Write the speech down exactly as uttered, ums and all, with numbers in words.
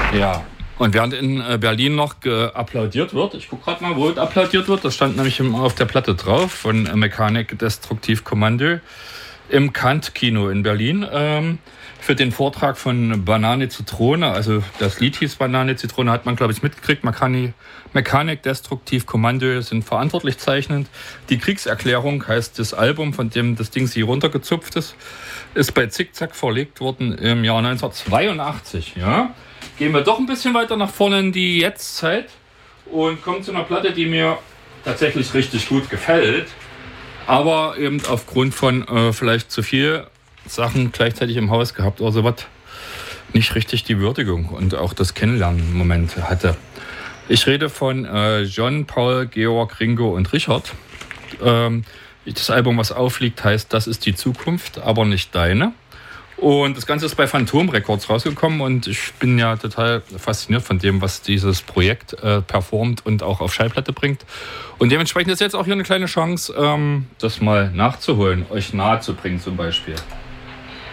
Ja. Und während in Berlin noch applaudiert wird, ich gucke gerade mal, wo applaudiert wird, das stand nämlich auf der Platte drauf von Mechanic Destructive Commando im Kant-Kino in Berlin ähm, für den Vortrag von Banane Zitrone, also das Lied hieß Banane Zitrone, hat man glaube ich mitgekriegt, Mechanic, Mechanic Destructive Commando sind verantwortlich zeichnend. Die Kriegserklärung heißt das Album, von dem das Ding hier runtergezupft ist, ist bei Zickzack verlegt worden im Jahr neunzehnhundertzweiundachtzig, ja. Gehen wir doch ein bisschen weiter nach vorne in die Jetztzeit und kommen zu einer Platte, die mir tatsächlich richtig gut gefällt, aber eben aufgrund von äh, vielleicht zu viel Sachen gleichzeitig im Haus gehabt oder sowas nicht richtig die Würdigung und auch das Kennenlernen-Moment hatte. Ich rede von äh, John, Paul, Georg, Ringo und Richard. Ähm, das Album, was aufliegt, heißt Das ist die Zukunft, aber nicht deine. Und das Ganze ist bei Phantom Records rausgekommen und ich bin ja total fasziniert von dem, was dieses Projekt äh, performt und auch auf Schallplatte bringt. Und dementsprechend ist jetzt auch hier eine kleine Chance, ähm, das mal nachzuholen, euch nahe zu bringen zum Beispiel.